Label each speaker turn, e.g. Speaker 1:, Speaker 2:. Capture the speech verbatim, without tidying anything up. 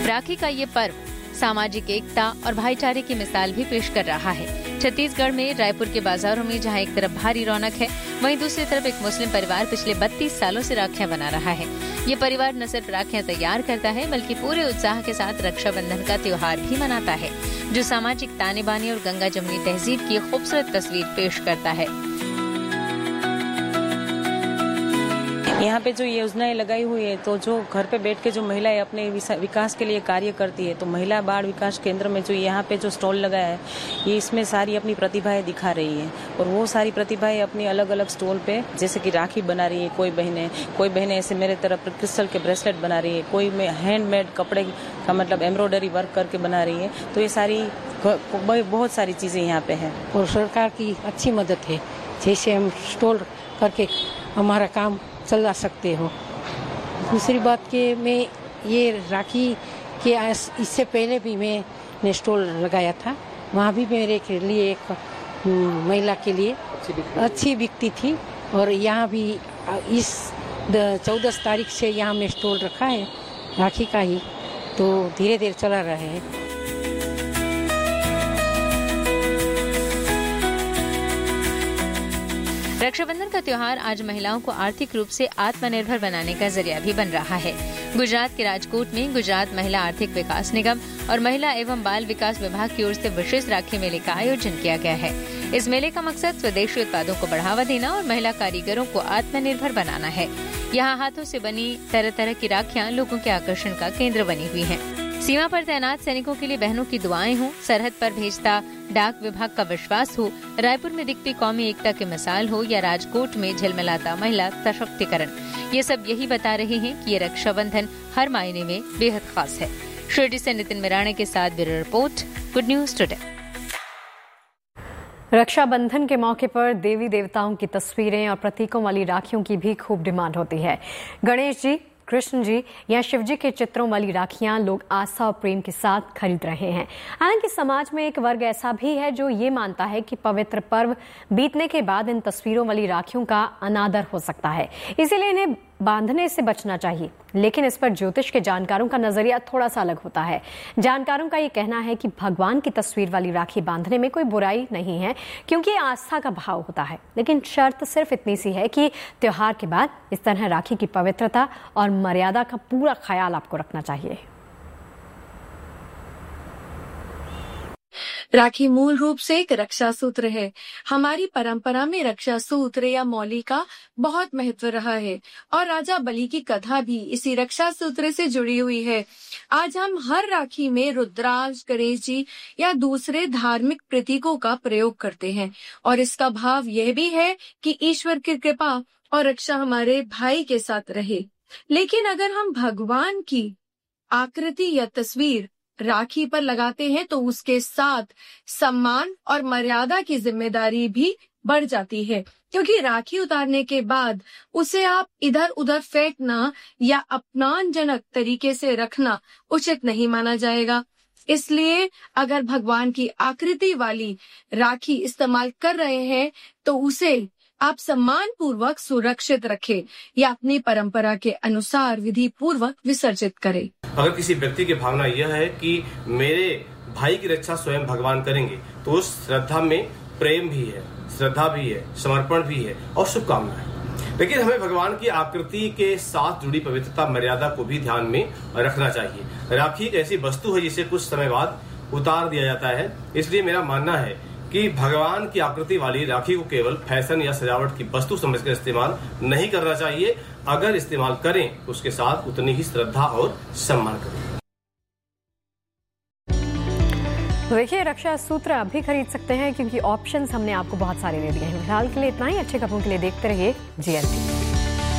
Speaker 1: राखी का ये पर्व सामाजिक एकता और भाईचारे की मिसाल भी पेश कर रहा है। छत्तीसगढ़ में रायपुर के बाजारों में जहां एक तरफ भारी रौनक है, वहीं दूसरी तरफ एक मुस्लिम परिवार पिछले बत्तीस सालों से राखियां बना रहा है। ये परिवार न सिर्फ राखियां तैयार करता है, बल्कि पूरे उत्साह के साथ रक्षाबंधन का त्योहार भी मनाता है, जो सामाजिक ताने बाने और गंगा जमुनी तहजीब की खूबसूरत तस्वीर पेश करता है।
Speaker 2: यहाँ पे जो योजनाएं लगाई हुई है, तो जो घर पे बैठ के जो महिलाएं अपने विकास के लिए कार्य करती है, तो महिला बाल विकास केंद्र में जो यहाँ पे जो स्टॉल लगाया है, ये इसमें सारी अपनी प्रतिभाएं दिखा रही है। और वो सारी प्रतिभाएं अपनी अलग अलग स्टॉल पे, जैसे कि राखी बना रही है कोई बहनें, कोई बहनें ऐसे मेरे तरफ क्रिस्टल के ब्रेसलेट बना रही है, कोई में हैंडमेड कपड़े का मतलब एम्ब्रॉयडरी वर्क करके बना रही है। तो ये सारी बहुत सारी चीजें यहाँ पे है
Speaker 3: और सरकार की अच्छी मदद है, जैसे हम स्टॉल करके हमारा काम चला सकते हो। दूसरी बात के मैं ये राखी के इससे पहले भी मैंने स्टॉल लगाया था, वहाँ भी मेरे के लिए एक महिला के लिए अच्छी बिकती थी। और यहाँ भी इस चौदह तारीख से यहाँ में स्टॉल रखा है राखी का ही, तो धीरे धीरे चला रहा है।
Speaker 1: रक्षाबंधन का त्योहार आज महिलाओं को आर्थिक रूप से आत्मनिर्भर बनाने का जरिया भी बन रहा है। गुजरात के राजकोट में गुजरात महिला आर्थिक विकास निगम और महिला एवं बाल विकास विभाग की ओर से विशेष राखी मेले का आयोजन किया गया है। इस मेले का मकसद स्वदेशी उत्पादों को बढ़ावा देना और महिला कारीगरों को आत्मनिर्भर बनाना है। यहाँ हाथों से बनी तरह तरह की राखियाँ लोगों के आकर्षण का केंद्र बनी हुई हैं। सीमा पर तैनात सैनिकों के लिए बहनों की दुआएं हों, सरहद पर भेजता डाक विभाग का विश्वास हो, रायपुर में दिखती कौमी एकता की मिसाल हो या राजकोट में झिलमिलाता महिला सशक्तिकरण, ये सब यही बता रहे हैं कि ये रक्षाबंधन हर मायने में बेहद खास है। शिरडी से नितिन मिराणे के साथ bureau report, good news today.
Speaker 4: Rakshabandhan के मौके पर देवी देवताओं की तस्वीरें और प्रतीकों वाली राखियों की भी खूब डिमांड होती है। गणेश जी, कृष्ण जी या शिव जी के चित्रों वाली राखियां लोग आस्था और प्रेम के साथ खरीद रहे हैं। हालांकि समाज में एक वर्ग ऐसा भी है जो ये मानता है कि पवित्र पर्व बीतने के बाद इन तस्वीरों वाली राखियों का अनादर हो सकता है, इसीलिए इन्हें बांधने से बचना चाहिए। लेकिन इस पर ज्योतिष के जानकारों का नजरिया थोड़ा सा अलग होता है। जानकारों का ये कहना है कि भगवान की तस्वीर वाली राखी बांधने में कोई बुराई नहीं है, क्योंकि आस्था का भाव होता है। लेकिन शर्त सिर्फ इतनी सी है कि त्योहार के बाद इस तरह राखी की पवित्रता और मर्यादा का पूरा ख्याल आपको रखना चाहिए।
Speaker 5: राखी मूल रूप से एक रक्षा सूत्र है। हमारी परंपरा में रक्षा सूत्र या मौली का बहुत महत्व रहा है और राजा बलि की कथा भी इसी रक्षा सूत्र से जुड़ी हुई है। आज हम हर राखी में रुद्राक्ष, गणेश जी या दूसरे धार्मिक प्रतीकों का प्रयोग करते हैं और इसका भाव यह भी है कि ईश्वर की कृपा और रक्षा हमारे भाई के साथ रहे। लेकिन अगर हम भगवान की आकृति या तस्वीर राखी पर लगाते हैं तो उसके साथ सम्मान और मर्यादा की जिम्मेदारी भी बढ़ जाती है, क्योंकि राखी उतारने के बाद उसे आप इधर उधर फेंकना या अपमानजनक तरीके से रखना उचित नहीं माना जाएगा। इसलिए अगर भगवान की आकृति वाली राखी इस्तेमाल कर रहे हैं तो उसे आप सम्मान पूर्वक सुरक्षित रखें या अपनी परंपरा के अनुसार विधि पूर्वक विसर्जित करें।
Speaker 6: अगर किसी व्यक्ति की भावना यह है कि मेरे भाई की रक्षा स्वयं भगवान करेंगे, तो उस श्रद्धा में प्रेम भी है, श्रद्धा भी है, समर्पण भी है और शुभकामना है। लेकिन हमें भगवान की आकृति के साथ जुड़ी पवित्रता मर्यादा को भी ध्यान में रखना चाहिए। राखी एक ऐसी वस्तु है जिसे कुछ समय बाद उतार दिया जाता है, इसलिए मेरा मानना है कि भगवान की आकृति वाली राखी को केवल फैशन या सजावट की वस्तु समझकर इस्तेमाल नहीं करना चाहिए। अगर इस्तेमाल करें तो उसके साथ उतनी ही श्रद्धा और सम्मान करें।
Speaker 4: देखिए, रक्षा सूत्र आप भी खरीद सकते हैं, क्योंकि ऑप्शंस हमने आपको बहुत सारे दे दिए हैं। फिलहाल के लिए इतना ही। अच्छे खबरों के लिए देखते रहिए जी एन टी।